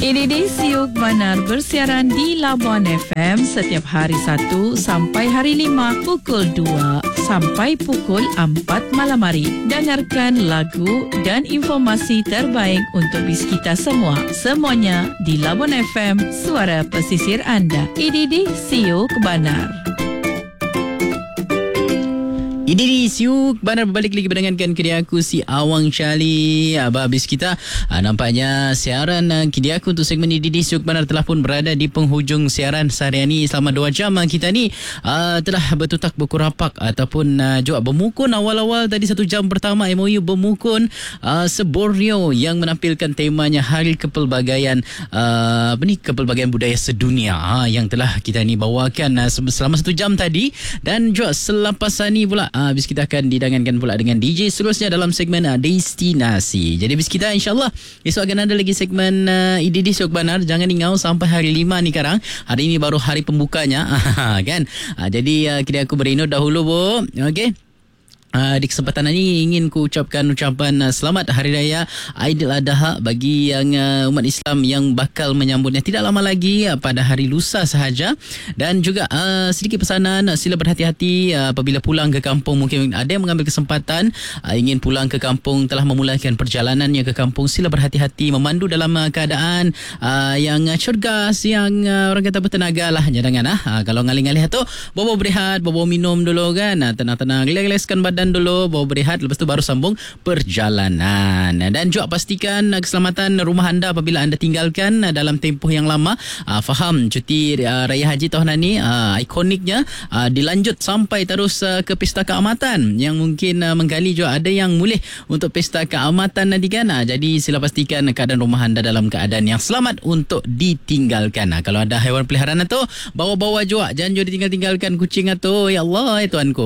Ini di Siuk Banar bersiaran di Labuan FM setiap hari 1 sampai hari 5 pukul 2 sampai pukul 4 malam hari. Dengarkan lagu dan informasi terbaik untuk bis kita semua. Semuanya di Labuan FM, suara pesisir anda. Ini di Siuk Banar. Ini di Siuk Banar berbalik lagi mendengarkan kerja aku si Awang Charlie. Habis kita nampaknya siaran kerja aku untuk segmen ini di Siuk Banar telah pun berada di penghujung siaran seharian ini. Selama 2 jam kita ni telah bertutak berkurapak ataupun juga bermukun awal-awal tadi 1 jam pertama MOU bermukun se-Borneo yang menampilkan temanya Hari Kepelbagaian Kepelbagaian Budaya Sedunia yang telah kita ni bawakan selama 1 jam tadi. Dan juga selepas ni pula bis kita akan didangankan pula dengan DJ seterusnya dalam segmen Destinasi. Jadi bis kita insyaAllah esok akan ada lagi segmen IDD Siuk Banar. Jangan ingau sampai hari 5 ni sekarang. Hari ini baru hari pembukanya kan. Jadi kira aku berinut dahulu bu. Okey. Di kesempatan ini ingin ku ucapkan ucapan selamat Hari Raya Aidil Adha bagi yang umat Islam yang bakal menyambutnya tidak lama lagi pada hari lusa sahaja. Dan juga sedikit pesanan, sila berhati-hati apabila pulang ke kampung. Mungkin ada yang mengambil kesempatan ingin pulang ke kampung, telah memulakan perjalanannya ke kampung. Sila berhati-hati, memandu dalam keadaan yang cergas, yang orang kata bertenaga lah. Jangan kalau ngalih-ngalih tu bawa berehat, bawa minum dulu kan, tenang-tenang, relax-relaxkan badan dulu, bawa berehat, lepas tu baru sambung perjalanan. Dan juga pastikan keselamatan rumah anda apabila anda tinggalkan dalam tempoh yang lama. Faham cuti Raya Haji tahun ini ikoniknya dilanjut sampai terus ke Pesta Keamatan yang mungkin menggali juga ada yang mulih untuk Pesta Keamatan nanti kan. Jadi sila pastikan keadaan rumah anda dalam keadaan yang selamat untuk ditinggalkan. Kalau ada haiwan peliharaan tu bawa-bawa juga, jangan juga ditinggal-tinggalkan kucing tu. Ya Allah, tuanku.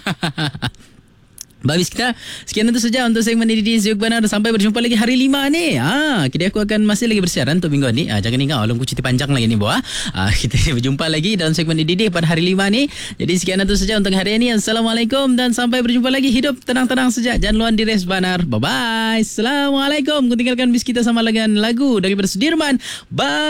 Habis kita sekian itu saja untuk segmen ini di Siuk Banar. Sampai berjumpa lagi hari 5 ni. Kini aku akan masih lagi bersiaran untuk minggu ni. Jangan ingat aku cuti panjang lagi ni buah. Kita berjumpa lagi dalam segmen ini pada hari 5 ni. Jadi sekian itu saja untuk hari ini. Assalamualaikum dan sampai berjumpa lagi. Hidup tenang-tenang saja. Jangan luan di Res Banar. Bye bye. Assalamualaikum. Ku tinggalkan bis kita sama dengan lagu daripada Sudirman. Bye.